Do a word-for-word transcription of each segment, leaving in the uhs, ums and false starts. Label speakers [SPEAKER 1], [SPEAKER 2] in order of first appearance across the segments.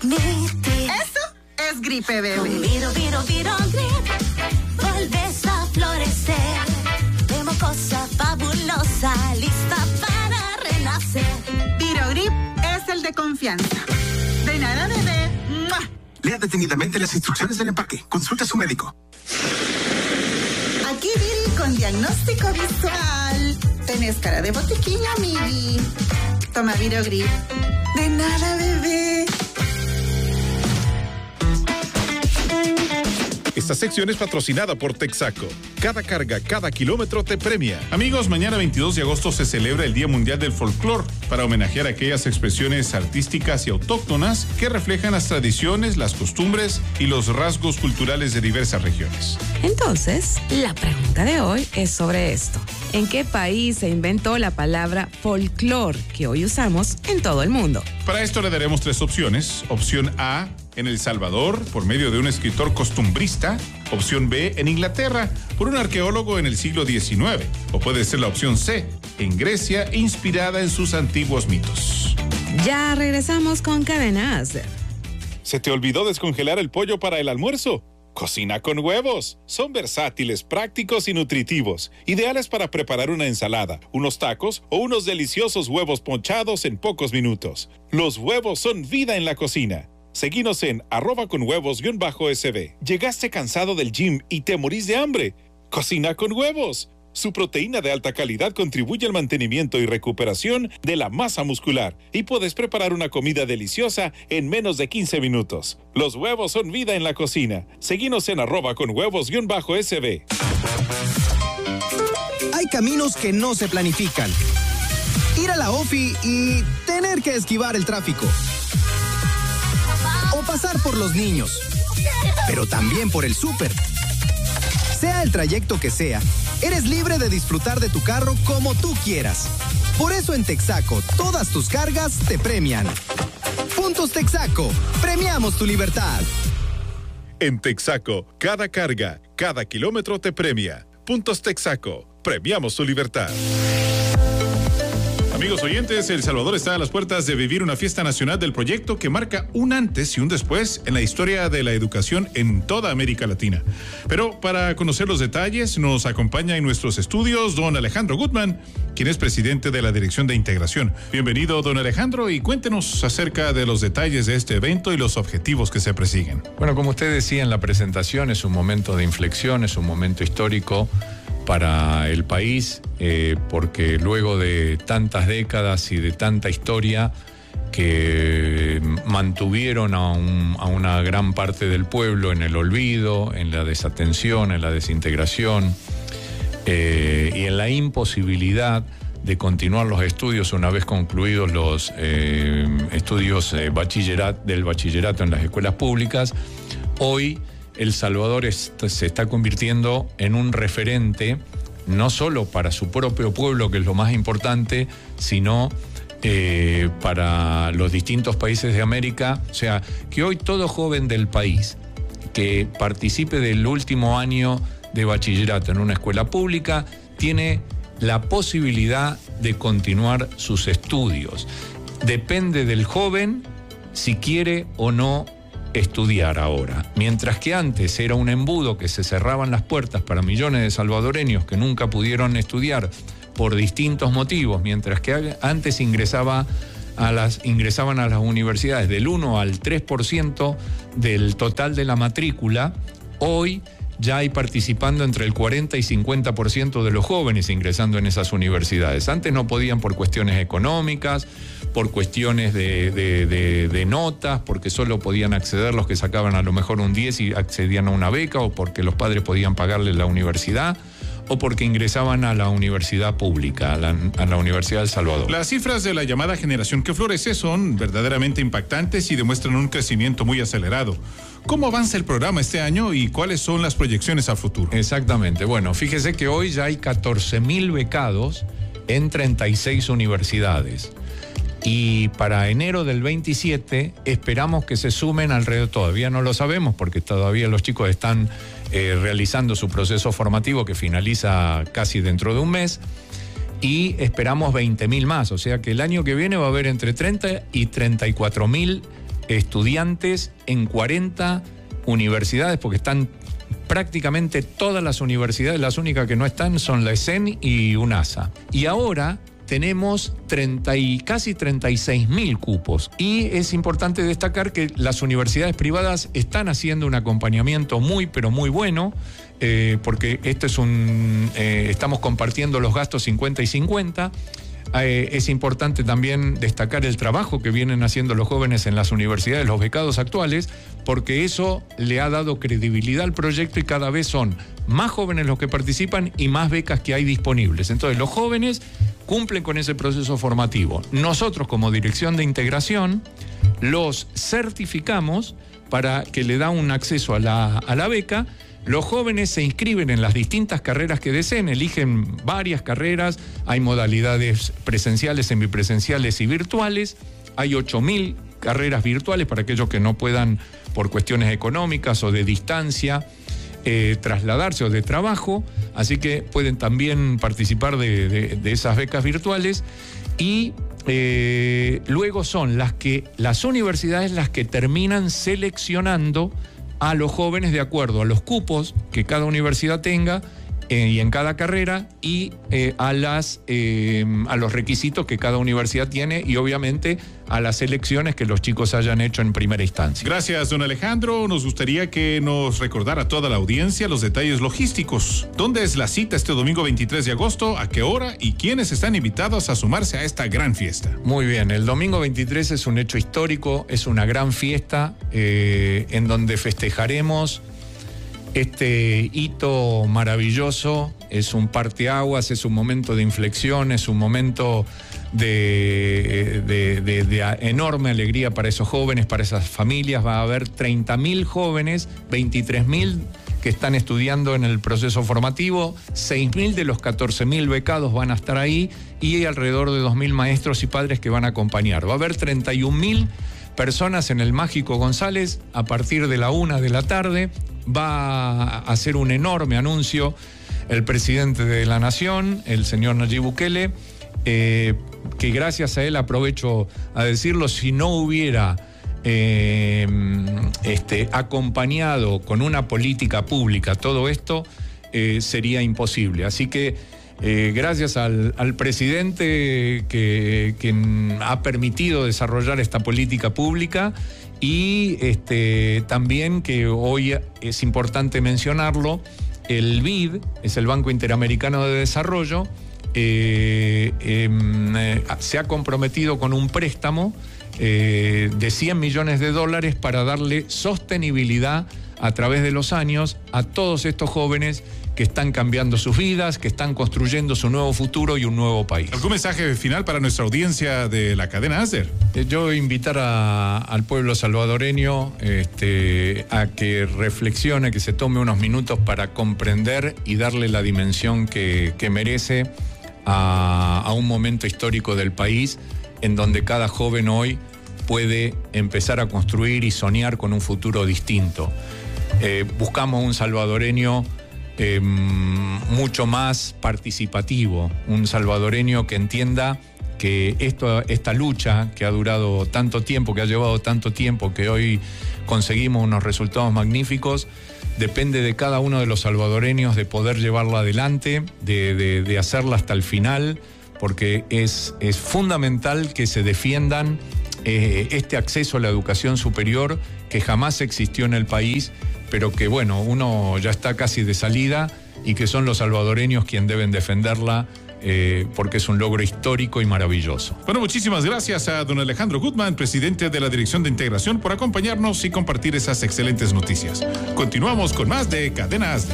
[SPEAKER 1] transmite.
[SPEAKER 2] Eso es gripe, bebé.
[SPEAKER 1] Con Viro, Viro, Viro Grip, vuelves a florecer. De mocosa fabulosa, lista para renacer.
[SPEAKER 2] Viro Grip es el de confianza. De nada, bebé. ¡Mua!
[SPEAKER 3] Lea detenidamente las instrucciones del empaque. Consulta a su médico.
[SPEAKER 2] Aquí Viri con diagnóstico visual. Tenés cara de botiquín, amigui. Toma Viro Grip. De nada, bebé.
[SPEAKER 4] Esta sección es patrocinada por Texaco. Cada carga, cada kilómetro te premia. Amigos, mañana veintidós de agosto se celebra el Día Mundial del Folclor para homenajear a aquellas expresiones artísticas y autóctonas que reflejan las tradiciones, las costumbres y los rasgos culturales de diversas regiones.
[SPEAKER 5] Entonces, la pregunta de hoy es sobre esto. ¿En qué país se inventó la palabra folclor que hoy usamos en todo el mundo?
[SPEAKER 4] Para esto le daremos tres opciones. Opción A, en El Salvador, por medio de un escritor costumbrista. Opción B, en Inglaterra, por un arqueólogo en el siglo diecinueve. O puede ser la opción C, en Grecia, inspirada en sus antiguos mitos.
[SPEAKER 5] Ya regresamos con Cadena Acer.
[SPEAKER 4] ¿Se te olvidó descongelar el pollo para el almuerzo? Cocina con huevos. Son versátiles, prácticos y nutritivos. Ideales para preparar una ensalada, unos tacos o unos deliciosos huevos ponchados en pocos minutos. Los huevos son vida en la cocina. Seguinos en arroba con huevos guión bajo S B. ¿Llegaste cansado del gym y te morís de hambre? Cocina con huevos. Su proteína de alta calidad contribuye al mantenimiento y recuperación de la masa muscular y puedes preparar una comida deliciosa en menos de quince minutos. Los huevos son vida en la cocina. Seguinos en arroba con huevos guión bajo S B.
[SPEAKER 6] Hay caminos que no se planifican. Ir a la ofi y tener que esquivar el tráfico. O pasar por los niños. Pero también por el súper. Sea el trayecto que sea, eres libre de disfrutar de tu carro como tú quieras. Por eso en Texaco, todas tus cargas te premian. Puntos Texaco, premiamos tu libertad.
[SPEAKER 4] En Texaco, cada carga, cada kilómetro te premia. Puntos Texaco, premiamos tu libertad. Amigos oyentes, El Salvador está a las puertas de vivir una fiesta nacional del proyecto que marca un antes y un después en la historia de la educación en toda América Latina. Pero para conocer los detalles, nos acompaña en nuestros estudios don Alejandro Gutman, quien es presidente de la Dirección de Integración. Bienvenido, don Alejandro, y cuéntenos acerca de los detalles de este evento y los objetivos que se persiguen.
[SPEAKER 7] Bueno, como usted decía en la presentación, es un momento de inflexión, es un momento histórico para el país, eh, porque luego de tantas décadas y de tanta historia que mantuvieron a, un, a una gran parte del pueblo en el olvido, en la desatención, en la desintegración eh, y en la imposibilidad de continuar los estudios una vez concluidos los eh, estudios eh, bachillerat, del bachillerato en las escuelas públicas, hoy El Salvador es, se está convirtiendo en un referente, no solo para su propio pueblo, que es lo más importante, sino eh, para los distintos países de América. O sea, que hoy todo joven del país que participe del último año de bachillerato en una escuela pública tiene la posibilidad de continuar sus estudios. Depende del joven si quiere o no estudiar ahora. Mientras que antes era un embudo que se cerraban las puertas para millones de salvadoreños que nunca pudieron estudiar por distintos motivos, mientras que antes ingresaba a las, ingresaban a las universidades del uno al tres por ciento del total de la matrícula, hoy ya hay participando entre el cuarenta y cincuenta por ciento de los jóvenes ingresando en esas universidades. Antes no podían por cuestiones económicas, por cuestiones de, de, de, de notas, porque solo podían acceder los que sacaban a lo mejor un diez y accedían a una beca, o porque los padres podían pagarles la universidad, o porque ingresaban a la universidad pública, a la, a la Universidad del Salvador.
[SPEAKER 4] Las cifras de la llamada generación que florece son verdaderamente impactantes y demuestran un crecimiento muy acelerado. ¿Cómo avanza el programa este año y cuáles son las proyecciones a futuro?
[SPEAKER 7] Exactamente. Bueno, fíjese que hoy ya hay catorce mil becados en treinta y seis universidades. Y para enero del veintisiete esperamos que se sumen alrededor, todavía no lo sabemos porque todavía los chicos están eh, realizando su proceso formativo que finaliza casi dentro de un mes, y esperamos veinte mil más, o sea que el año que viene va a haber entre treinta y treinta y cuatro mil estudiantes en cuarenta universidades, porque están prácticamente todas las universidades, las únicas que no están son la E S E N y UNASA. Y ahora tenemos treinta y, casi treinta y seis mil cupos. Y es importante destacar que las universidades privadas están haciendo un acompañamiento muy, pero muy bueno, eh, porque esto es un, eh, estamos compartiendo los gastos cincuenta y cincuenta. Eh, es importante también destacar el trabajo que vienen haciendo los jóvenes en las universidades, los becados actuales, porque eso le ha dado credibilidad al proyecto y cada vez son más jóvenes los que participan y más becas que hay disponibles. Entonces, los jóvenes cumplen con ese proceso formativo. Nosotros, como Dirección de Integración, los certificamos para que le da un acceso a la, a la beca. Los jóvenes se inscriben en las distintas carreras que deseen, eligen varias carreras, hay modalidades presenciales, semipresenciales y virtuales, hay ocho mil carreras virtuales para aquellos que no puedan, por cuestiones económicas o de distancia, eh, trasladarse o de trabajo, así que pueden también participar de, de, de esas becas virtuales y eh, luego son las que las universidades las que terminan seleccionando a los jóvenes de acuerdo a los cupos que cada universidad tenga eh, y en cada carrera y eh, a, las, eh, a los requisitos que cada universidad tiene y obviamente a las elecciones que los chicos hayan hecho en primera instancia.
[SPEAKER 4] Gracias, don Alejandro. Nos gustaría que nos recordara a toda la audiencia los detalles logísticos. ¿Dónde es la cita este domingo veintitrés de agosto? ¿A qué hora? ¿Y quiénes están invitados a sumarse a esta gran fiesta?
[SPEAKER 7] Muy bien, el domingo veintitrés es un hecho histórico, es una gran fiesta eh, en donde festejaremos este hito maravilloso. Es un parteaguas, es un momento de inflexión, es un momento de, de, de, de enorme alegría para esos jóvenes, para esas familias. Va a haber treinta mil jóvenes, veintitrés mil que están estudiando en el proceso formativo, seis mil de los catorce mil becados van a estar ahí y alrededor de dos mil maestros y padres que van a acompañar. Va a haber treinta y un mil personas en el Mágico González a partir de la una de la tarde. Va a hacer un enorme anuncio el presidente de la Nación, el señor Nayib Bukele, eh, que gracias a él, aprovecho a decirlo, si no hubiera eh, este, acompañado con una política pública todo esto, eh, sería imposible. Así que eh, gracias al, al presidente que, que ha permitido desarrollar esta política pública. Y este, también que hoy es importante mencionarlo, el B I D, es el Banco Interamericano de Desarrollo, eh, eh, se ha comprometido con un préstamo eh, de cien millones de dólares para darle sostenibilidad a través de los años a todos estos jóvenes que están cambiando sus vidas, que están construyendo su nuevo futuro y un nuevo país.
[SPEAKER 4] ¿Algún mensaje final para nuestra audiencia de la cadena ASDER?
[SPEAKER 7] Yo invitar a, al pueblo salvadoreño este, a que reflexione, que se tome unos minutos para comprender y darle la dimensión que, que merece a, a un momento histórico del país en donde cada joven hoy puede empezar a construir y soñar con un futuro distinto. Eh, buscamos un salvadoreño Eh, mucho más participativo, un salvadoreño que entienda que esto, esta lucha que ha durado tanto tiempo, que ha llevado tanto tiempo, que hoy conseguimos unos resultados magníficos, depende de cada uno de los salvadoreños de poder llevarla adelante, de, de, de hacerla hasta el final, porque es, es fundamental que se defiendan eh, este acceso a la educación superior que jamás existió en el país, pero que bueno, uno ya está casi de salida y que son los salvadoreños quienes deben defenderla eh, porque es un logro histórico y maravilloso.
[SPEAKER 4] Bueno, muchísimas gracias a don Alejandro Gutman, presidente de la Dirección de Integración, por acompañarnos y compartir esas excelentes noticias. Continuamos con más de Cadena ASDER.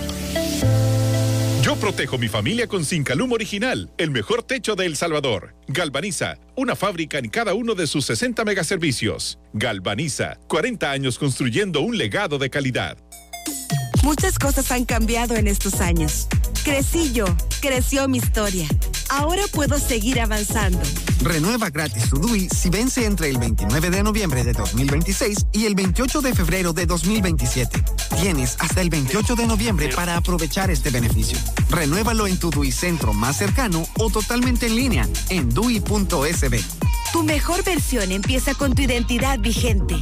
[SPEAKER 4] Yo protejo mi familia con Sincalum Original, el mejor techo de El Salvador. Galvaniza, una fábrica en cada uno de sus sesenta megaservicios. Galvaniza, cuarenta años construyendo un legado de calidad.
[SPEAKER 8] Muchas cosas han cambiado en estos años. Crecí yo, creció mi historia. Ahora puedo seguir avanzando.
[SPEAKER 9] Renueva gratis tu D U I si vence entre el veintinueve de noviembre de dos mil veintiséis y el veintiocho de febrero de dos mil veintisiete. Tienes hasta el veintiocho de noviembre para aprovechar este beneficio. Renuévalo en tu D U I centro más cercano o totalmente en línea en D U I punto S B.
[SPEAKER 8] Tu mejor versión empieza con tu identidad vigente.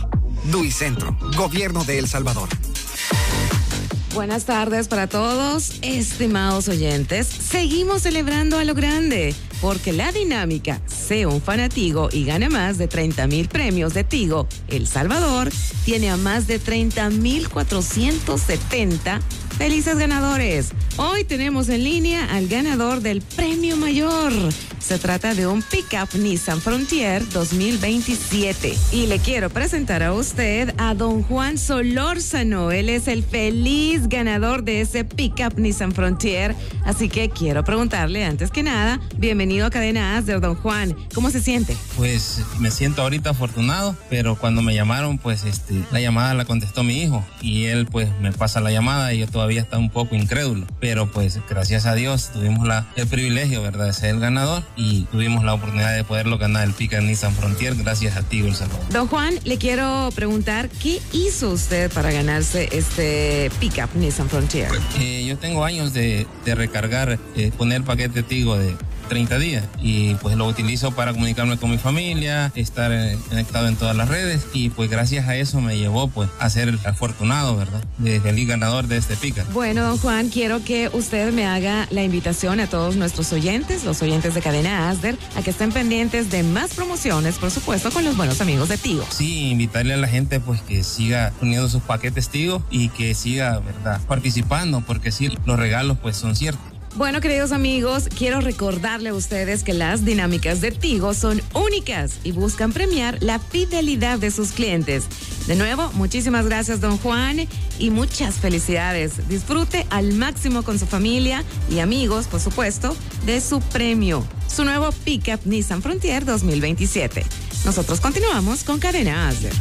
[SPEAKER 9] D U I Centro, Gobierno de El Salvador.
[SPEAKER 5] Buenas tardes para todos, estimados oyentes. Seguimos celebrando a lo grande, porque la dinámica Sé un Fanatigo y gana más de treinta mil premios de Tigo El Salvador tiene a más de treinta mil cuatrocientos setenta felices ganadores. Hoy tenemos en línea al ganador del premio mayor. Se trata de un Pickup Nissan Frontier dos mil veintisiete. Y le quiero presentar a usted a don Juan Solórzano. Él es el feliz ganador de ese Pickup Nissan Frontier. Así que quiero preguntarle, antes que nada, bienvenido a Cadena Asder, don Juan. ¿Cómo se siente?
[SPEAKER 10] Pues me siento ahorita afortunado, pero cuando me llamaron, pues este, la llamada la contestó mi hijo. Y él pues me pasa la llamada y yo todavía está un poco incrédulo. Pero pues gracias a Dios tuvimos la, el privilegio, ¿verdad?, de ser el ganador. Y tuvimos la oportunidad de poderlo ganar el Pickup Nissan Frontier gracias a Tigo El Salvador.
[SPEAKER 5] Don Juan, le quiero preguntar, ¿qué hizo usted para ganarse este Pickup Nissan Frontier?
[SPEAKER 10] Eh, yo tengo años de, de recargar, eh, poner paquete Tigo de treinta días y pues lo utilizo para comunicarme con mi familia, estar eh, conectado en todas las redes y pues gracias a eso me llevó pues a ser el afortunado, ¿verdad?, de feliz ganador de este Pickup.
[SPEAKER 5] Bueno, don Juan, quiero que usted me haga la invitación a todos nuestros oyentes, los oyentes de Cadena Asder, a que estén pendientes de más promociones, por supuesto, con los buenos amigos de Tigo.
[SPEAKER 10] Sí, invitarle a la gente pues que siga poniendo sus paquetes Tigo y que siga, ¿verdad?, participando, porque sí, los regalos pues son ciertos.
[SPEAKER 5] Bueno, queridos amigos, quiero recordarle a ustedes que las dinámicas de Tigo son únicas y buscan premiar la fidelidad de sus clientes. De nuevo, muchísimas gracias, don Juan, y muchas felicidades. Disfrute al máximo con su familia y amigos, por supuesto, de su premio, su nuevo Pickup Nissan Frontier dos mil veintisiete. Nosotros continuamos con Cadena Asder.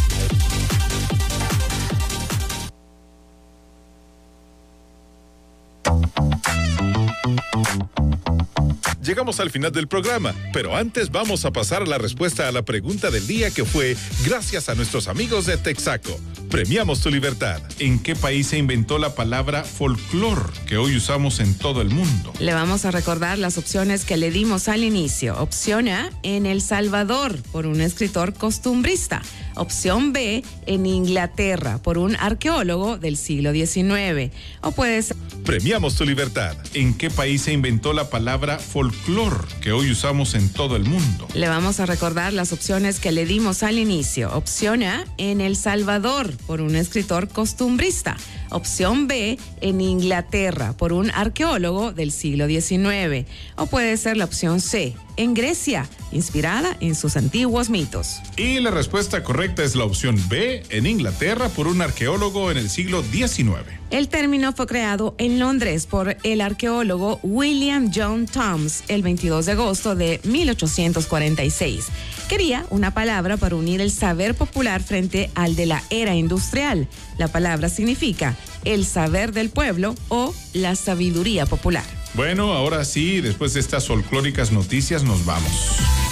[SPEAKER 4] Llegamos al final del programa, pero antes vamos a pasar a la respuesta a la pregunta del día, que fue gracias a nuestros amigos de Texaco. Premiamos tu libertad. ¿En qué país se inventó la palabra folclor que hoy usamos en todo el mundo?
[SPEAKER 5] Le vamos a recordar las opciones que le dimos al inicio. Opción A, en El Salvador, por un escritor costumbrista. Opción B, en Inglaterra, por un arqueólogo del siglo diecinueve. O puede ser...
[SPEAKER 4] Premiamos tu libertad. ¿En qué país se inventó la palabra folclor que hoy usamos en todo el mundo?
[SPEAKER 5] Le vamos a recordar las opciones que le dimos al inicio. Opción A, en El Salvador, por un escritor costumbrista. Opción B, en Inglaterra, por un arqueólogo del siglo diecinueve. O puede ser la opción C, en Grecia, inspirada en sus antiguos mitos.
[SPEAKER 4] Y la respuesta correcta es la opción B, en Inglaterra, por un arqueólogo en el siglo diecinueve.
[SPEAKER 5] El término fue creado en Londres por el arqueólogo William John Thoms el veintidós de agosto de mil ochocientos cuarenta y seis. Quería una palabra para unir el saber popular frente al de la era industrial. La palabra significa el saber del pueblo o la sabiduría popular.
[SPEAKER 4] Bueno, ahora sí, después de estas folclóricas noticias nos vamos.